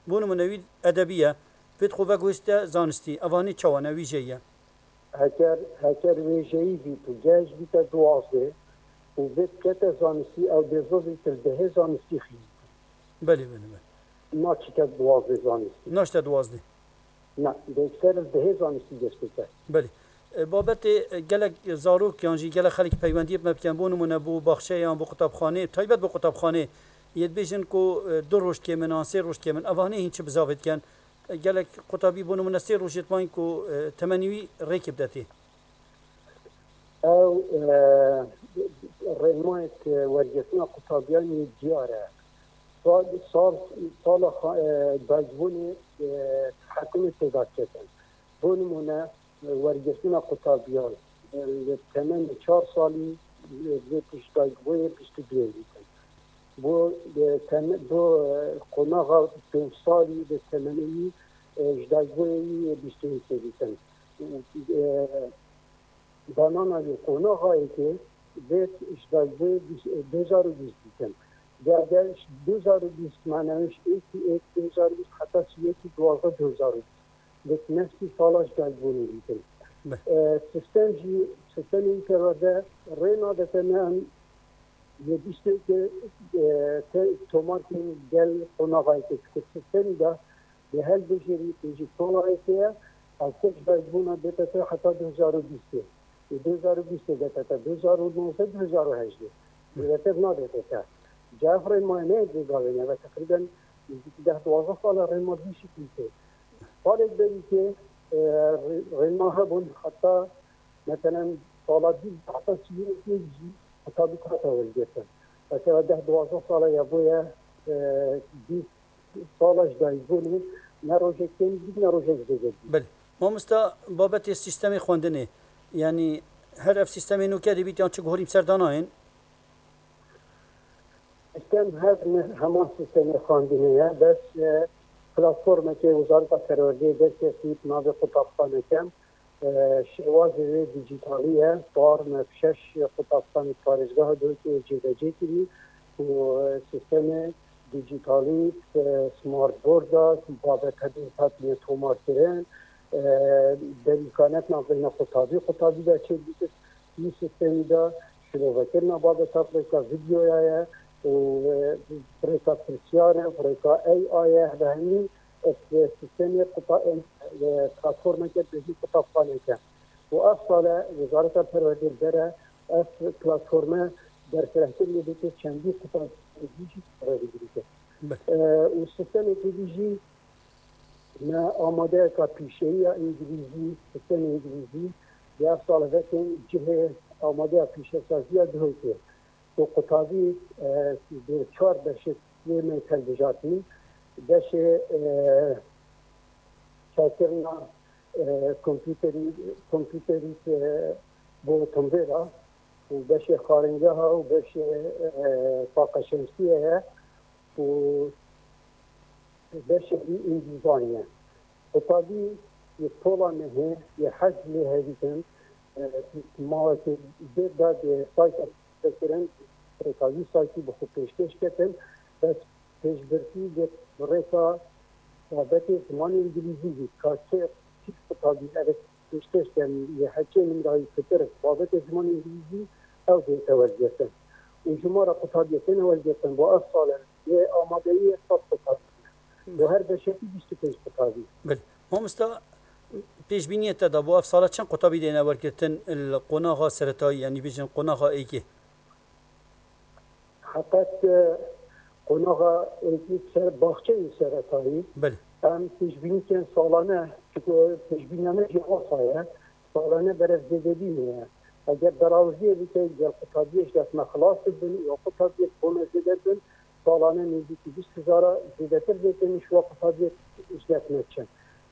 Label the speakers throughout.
Speaker 1: بون منوی ادبیه فت خوبه گوشته زانستی اوانی چوانه ویژه‌یه
Speaker 2: هکر ویژه‌ای بی تو گنج بیت دوازده و بیت کت زانستی او دزوزی تلده زانستی خیلی
Speaker 1: بله بله بله
Speaker 2: ناچی کت دوازده زانستی
Speaker 1: ناشته دوازده
Speaker 2: نه بیشتر ده زانستی دست کرد
Speaker 1: بله بابت گلک زاروک یانجی گلک خلک پیوندی مبکن بون من بو باخشه یا بو کتابخانه تایبت بو کتابخانه ید بیشن کو دو روز که من سه روز که من اوانه هیچ بزاوت کن گلک کتابی بون من سه روز یتمان کو تمنیوی ریکب داتی
Speaker 2: او رمایت ورگسنا قطابیانی دیاره سال دازبون حکومت تداد کردن بونمونه ورگسنا قطابیان تمام 4 سالی به پیشتاگوی پیشتگیری کن بو قناغا 5 سالی به تمامی اجداگوی پیشتگیری کن بانانا قناغا که به اجداگوی 2020 کن در 2020 معنیش یک 2020 حتی یکی 2020 به نفسی سالش داشتونی بیشتر. سیستمی که راده رینا دتنام یه بیشتر که تومارکین گل خوناقای که سیستمی دا به هر بجری دیجیتالایی که از کج داشتونه دته حتی 2020 2020 دته 2019 2018 دته نادته جعفر ماینه دیگه و تقریبا 10-12 سال رینا بیشتر میشه. حالا ببینید که رینا ها بون حتی مثلا سالادی حتی چیزی کتابی کاتاول گرفتن. مثلا 10-12 سال یا باید 20 سالش دایگونی نروجه کنی نروجه دیگه.
Speaker 1: بله. ما مستا بابت سیستم خواندنه یعنی هر اف سیستم نوکری بیت یا چه گهریم سرداناین
Speaker 2: سیستم همان سیستم خواندنیه بس پلتفرمی که وزارت فرهنگ دسترسی ناو کتابخانه کم شواظ دیجیتالیه بار مفشش کتابخانه خارجگاه دو که جدیدی کردی و سیستم دیجیتالی سمارت بورد داد بابت تدریسات تومار کردن بریکانت ناوین خطابی دا چه بیشتر این سیستمی دا شروع کردن بابت تفریقا ویدیویه و بريكا بريسيارة بريكا اي ايه بهني السيستم بلاتفورم كبيرة كتابخانة كان وأفصل وزارة التربية الدرة اف بلاتفورم در فرهتين بيت چندی كتاب ديجي تربية والسيستم ديجي ما آماده كبيشية انجليزي سيستم انجليزي بأفصل ذاتين جهة آماده كبيشة سازية دهوته و قطابی به 4 بخش می تلویزیونی بخش چاکرنا کامپیوتری با تنبیرا و بخش خارنجه ها و بخش طاقه شمسیه و بخش انجیزانیه قطابی یه طولانه یه حجمه هیچن ما که داد سایت فکرن رکاوی سایتی به خوب پیشکش کردن بس پیشبرتی به رکا بابت زمان انگلیزی بود که چیز کتابی از پیشکش کردن یه حچه نمرایی فکر بابت زمان انگلیزی او دیتا وزیتن و جمعه کتابیتن وزیتن با افصال یه آمادهی اصاب کتابی و هر بشتی بیشتر پیش کتابی
Speaker 1: بله ما مستا پیش بینی تا با افصال چند کتابی دینا ورکتن القناغا سرطایی یعنی بیشتر قناغا ایکی
Speaker 2: حتی قناغا ایکی سر باخچه سرطایی
Speaker 1: بله
Speaker 2: هم پیشبینی که سالانه که پیشبینی جواسایه سالانه برای زدگی میه اگر دراوزی بیته جل قطابیش دست مخلاص بین یا قطابیش بونه زده بین سالانه نیزی که 20,000 زدتر بیتنش و قطابیش دست نچن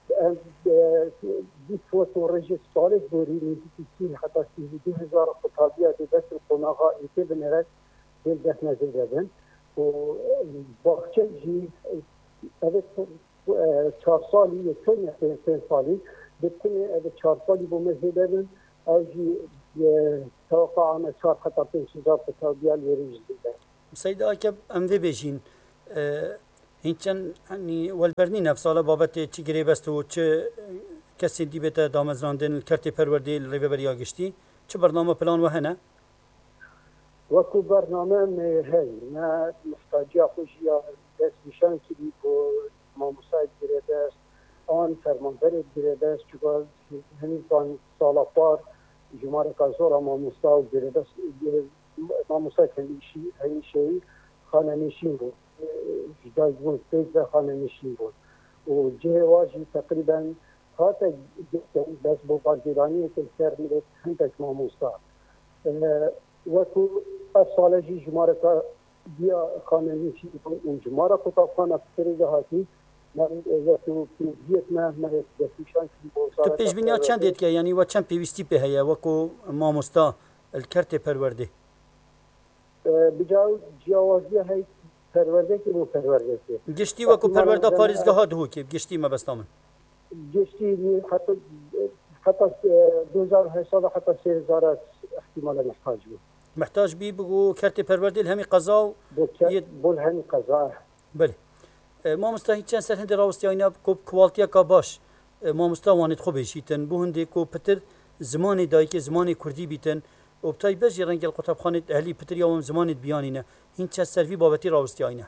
Speaker 2: بیت فوت و رجل سالش بوری نیزی که سیل حتی 32,000 قطابیش دست قناغا ایکی بنرد دل دست نزده بین و باخچه جی اوه 4 سالی یا چون 5 سالی بتونه اوه 4 سالی با مزیده بین او جی توقع آن 4 حتی 5,000 قطابیال وریج دیده
Speaker 1: سید آکب ام وی بیشین هیچن یعنی والبرنی نفساله بابت چی گریبست و چه کسی دی بتا دامزراندن کرتی پروردی ریوبریا گشتی چه برنامه پلان و هنه؟
Speaker 2: وەکو بەرنامە هەی نە محتاجیا خۆشیە دەست نیشان کردی بۆ مامۆسای گرێدەست ئان فەرمانبەرێک گرێدەست چووکە هەمیان ساڵە پار ژمارەکە زۆرە مامۆستا و گرێدەست مامۆسای هەمیشەیی خانەنشین بوو دایک بوون پێک بە خانەنشین بوون و جێواژی تقریبەن هاتە بەس بۆ بازیرانیەکە سەر مرێت هەندێک مامۆستا وەکو ئەف ساڵەژی ژمارەکە بیا خانەنشین بوون و ژمارە قوتابخانە پتری دەهاتی وەکو پێویستمە مەرێت دەستنیشان کردی بۆ
Speaker 1: تو پێشبینیا چەندێت کە یعنی وە چەند پێویستی پێ هەیە وەکو مامۆستا کرتی پەروەردی
Speaker 2: بجاو جیاوازیە هەی پەروەردەکی بۆ پەروەردەکێ
Speaker 1: گشتی وەکو پەروەردا پارێزگەها دهوکێ گشتی مەبەستا من
Speaker 2: گشتی حتی 2008 حتی 3000 احتمالا محتاج بود
Speaker 1: محتاج بی بگو کرتی پەروەردی هەمی قەزا و
Speaker 2: بۆ هەمی قەزا
Speaker 1: بله مامۆستا هیچ چەند سەر هەندێک ڕاوستیایە کوواڵتیەکە باش مامۆستا وانێت خۆ بێشیتن بۆ هەندێک و پتر زمانی دایکێ زمانی کوردی بیتن و بتای بەژی ڕەنگەل قوتابخانێت ئەهلی پتر یاوەم زمانێت بیانینە هیچ چەند سەروی بابەتی ڕاوستیایە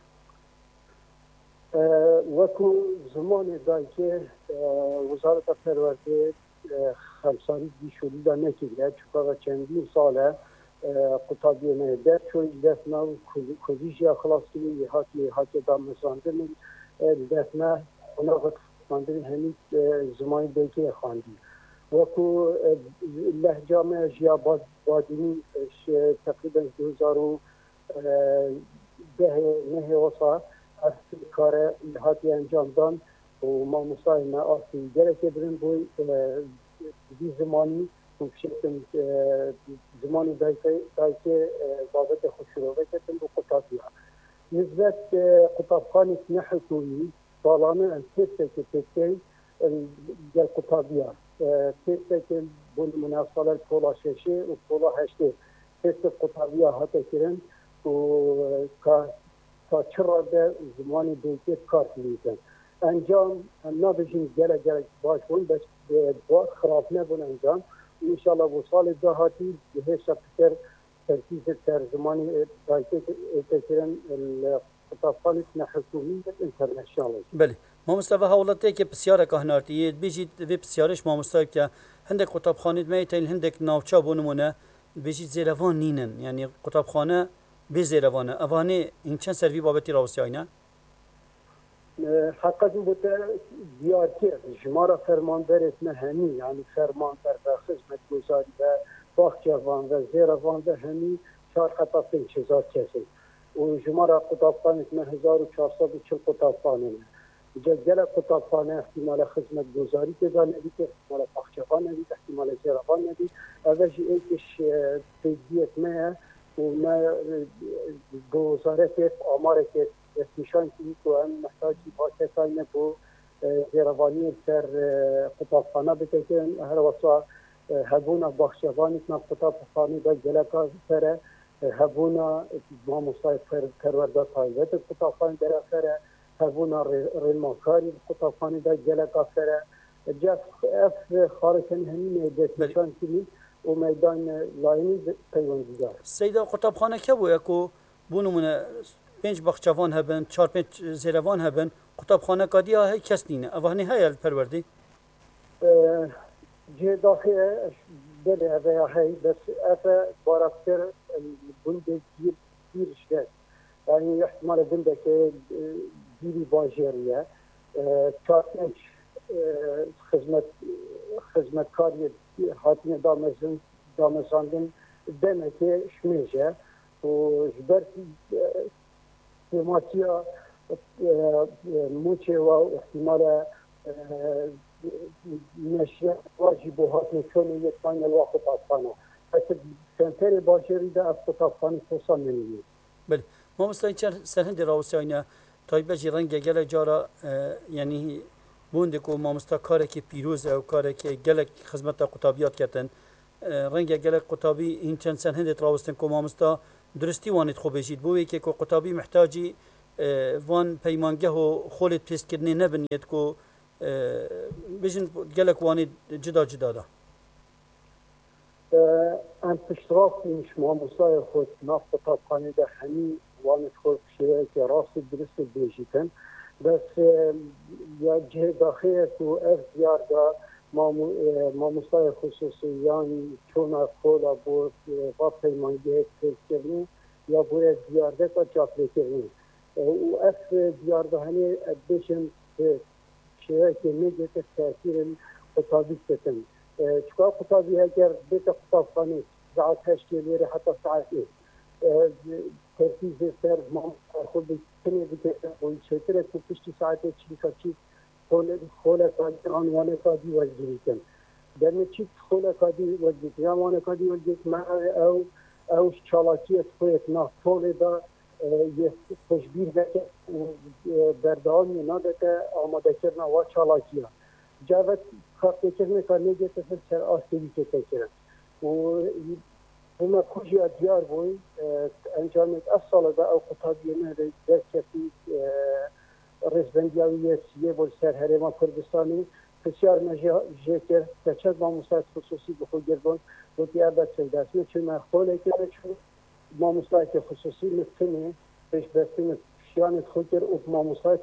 Speaker 2: وەکو زمانی دایکێ وزارەتە پەروەردێ خەمسانی دیشولیدا نەکردە چونکە چەندین ساڵە قوتابیێنە دەرچۆی دەستنا و کوردیژیا خلاصکردی هاتیێ دامەزاندن دەستنا قۆناغەتخواندن هەمی زمانی دایکێ خواندی وەکو لەهجامە ژیا بادینی تقریبا 2010 وەسا کارە هاتی ئەنجامدان و مامۆستای me asî gerekê birin بۆ vî zimanî û şeklin zimanî dayikê babetê xwe şîrove ketin bû qutabiya nizbet qutabxanê nehikûyî salane em têstekê têkey gel qutabiya têstekên bû nimûne salel pola şeşê û pola heştê têstek qutabiya hate kirin û ta çira de zimanî dayikê kar kirîtin انجام نابجین گله باش بون بس با خراب نبون انجام انشالله و سال دهاتی به شکر ترکیز تر زمانی دایته اتکرن القطافان حکومی انترنشنال
Speaker 1: بله ما مستوى حالته که بسیار کهنارتیه بیجید و بسیارش ما مستوى که هندک قطابخانه میتین هندک ناوچا بونمونه بیجید زیروان نینن یعنی قطابخانه به زیروانه اوانه این چند سروی بابتی راوسیاینه
Speaker 2: حقیقت بوده زیادی جماره فرماندرت همی یعنی فرماندر و خدمت گزاری و باغچه‌وان و زیروان و همی 4 تا 5000 کسی و جماره قطابخانه 1440 قطابخانه جل قطابخانه احتمال خدمت گزاری که دانه که احتمال باغچه‌وان ندید احتمال زیروان ندید اولی ایکش تجدید ما و ما وزارت آمار که نشان کردی که هم محتاجی باکسای بو زیروانی سر قطابخانه بکشن هر واسه هبونا باخشوانی که قطابخانه دا جلکا سر هبونا ماموسای پرورده تایید قطابخانه در سر هبونا ریلمانکاری قطابخانه دا جلکا سر جف اف خارجن همین نشان کردی و میدان لاینی پیوندی دار
Speaker 1: سیدا قطابخانه که بود که بونمونه 5 باغچه‌وان هبن 4-5 زیروان هبن قطابخانه کادیا هی کس نینه اوانی های پروردی
Speaker 2: جه داخل بله اویا هی بس افا باراکتر بنده گیرش گست یعنی احتمال بنده که گیری باجریه 4-5 خدمتکاری هاتین دامزاندن دمه که شمیجه و جبرتی ماتیا موچه و احتمال نشیه واجبوهات نشونه یک پایین الواقع قطابخانه حتی سنتر باشری ده از قطابخانه توصال نمیدید
Speaker 1: بله ما مستایی چند سرهند راوسیانه تایبه جی رنگ گله جارا یعنی بونده که ما مستا کاره که پیروزه و کاره که گله خدمت قطابیات کتن رنگ گله قطابی این چند سرهند راوستن که ما مستا درستی وانید خوب بشید بوی که قطابی محتاجی وان پیمانگه و خولت پیست کردنی نبینید که بجن گلک وانی جدا جدا دا
Speaker 2: ام پشترافتیم شما مسای خود ناف کتابخانه در همین وانت خود شیعه که راست درست بیشیتن بس یا جه داخله تو اف دیار دا ما مسای خصوصیان چون خولا بود با پیمانگه پیست کردنی یا باید دیارده تا چاپلی کردنی و اف دیارده هنی ادبیشن شیعه که میگه که تاثیر کتابی کتن چکار کتابی اگر بیت کتابخانه ساعت 8 لیره حتی ساعت 1 ترکیز سر ما خود کنه دیگه و چطوره تو پشت ساعت چی خوله کادی آنوانه کادی وزیری کن در چی خوله کادی وزیری کن آنوانه کادی وزیری کن او چالاکی اسخویت نه طوله دا یه تشبیه دکه بردهانی ناده که آماده کرنه و چالاکی ها جاوت خاطر کرنے کا نہیں جیسے پھر سر آسیبی کے تکرن و هما کجی دیار بوی انجامت اصلا دا او خطابی نه در کسی رزبندیاوی سیه بول سر هرما کردستانی بسیار مجاکر تچد با مساعد خصوصی بخو گردون و دیار دا سیداسمی چون مخوله که چون ما مساعد خصوصی مثل پیش بستیم شیانت خود کرد و ما مساعد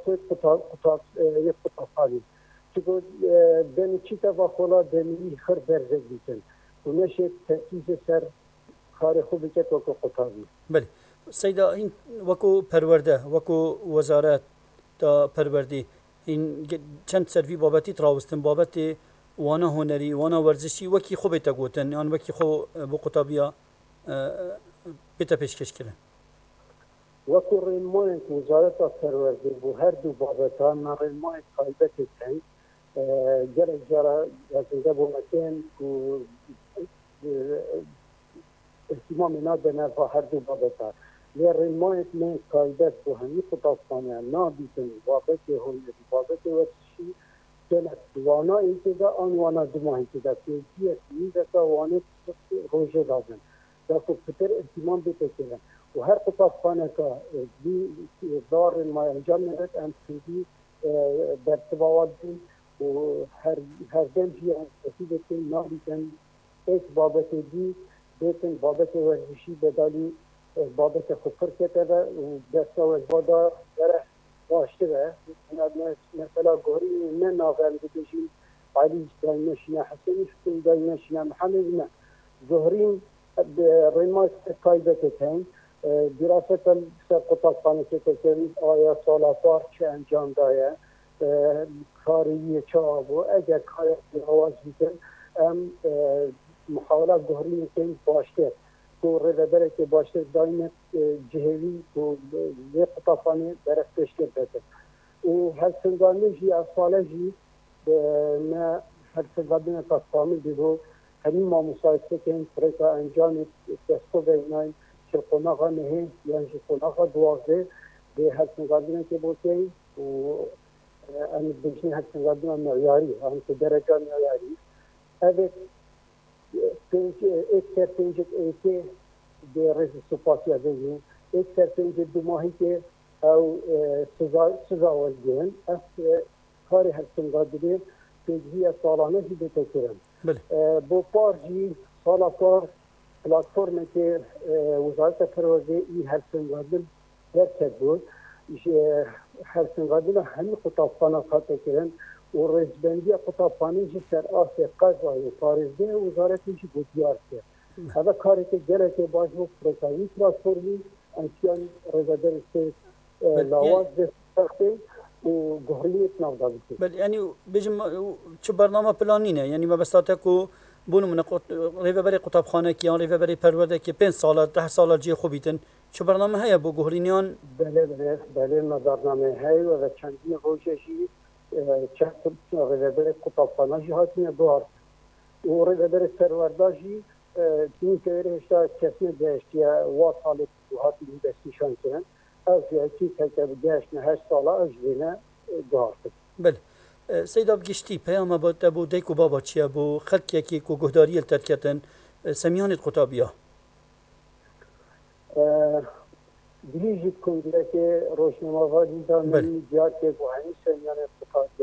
Speaker 2: یک خطابخانی چون دنی چی تا خلا دنی خر برزه بیتن و نشه ترکیز سر کار خوبی که تو قطعی.
Speaker 1: بله. سیدا این وکو پرورده وکو وزارت تا پروردی این چند سروی بابتی تراوستن بابتی وانا هنری وانا ورزشی وکی خوبی تا گوتن یعنی وکی خو بو قطعیا بیت پیشکش کردن.
Speaker 2: وکو ریمایت وزارت پروردی بو هر دو بابتا ریمایت قایبت کن جرا جرا از بو مکان کو اهتمام نادنا با هر دو بابتا لرمایت من قایدت بو همی خطابخانه نابیتن بابت هنری بابت ورزشی کنت وانا ایتدا آن وانا دماه ایتدا پیجیت میزتا وانا روژه دادن داخل پتر اهتمام بیته کنن و هر خطابخانه که دار ما انجام نداد ام سیدی برتباوات دین و هر دم جی انتفیده که نابیتن ایک بابت دی بیتن بابت ورزشی بدالی بابت خفر کته و دستا و بادا داره باشته و مثلا گوری نه نافرم بکشیم علی داینشینا حسنی شکل داینشینا محمد نه ظهرین ریماس قایدت کن دراسه سر قطابخانه که کنید آیا سالاتار چه انجام دایه کاری چه آبو اگر کاری آواز بیتن محاولات ظهرین کن باشته تو رهبری که باشه دایم جهوی تو یه قطعانی برای تشکیل بده. و هر سنگانی جی اصلا جی نه هر سنگانی تا کامل دیو همین ما مساعده کن پرکا انجام دستو بینایم که قناقا نه یعنی قناقا دوازده به هر سنگانی که بودیم و آن بیشتر هر سنگانی معیاری آن که درجه معیاری اوه एक सरपंच ऐसे देर सुपासिया देंगे एक सरपंच दुमाही के सजा वाले अस खारे हर संगादरे पेजिया सालाना ही देते करन वो पार जी साला पार प्लेटफॉर्म के वजारत परवज़े ई हर संगादर दर بود हर संगादर हम खताबखाना खाते करन و رزبندی قطابخانه جی سر آسه قضایی پارزده وزارت میشه بودیار کرد. هذا کاری که گله که باش بود پرکاوی ترانسفورمی انسان رزادر است لواز دسته و گهریت نودا بشه.
Speaker 1: بله یعنی بجم چه برنامه پلانینه یعنی ما بساته کو بونو من رهبری قطابخانه کیان رهبری پرورده که 5 سال 10 سال جی خوبیتن چه برنامه هیا بو گهرینیان
Speaker 2: بله ما برنامه هیا و چندین روششی چند رهبر قطابخانه جهاتیه دار و رهبر سرورداجی تیم که هشتا کسی داشتی و سالی جهاتی دستیشان کنن از یکی که داشت نه 8 ساله اجبینه دار.
Speaker 1: بله سیدا بگشتی پیام بود ابو دیکو بابا چیا بو خلک یکی کو گهداری الترکتن سمیان قطابیا
Speaker 2: دلیجت کنگره که روشنماواری دانمی دیار که گوهانی سنیان اقتصاد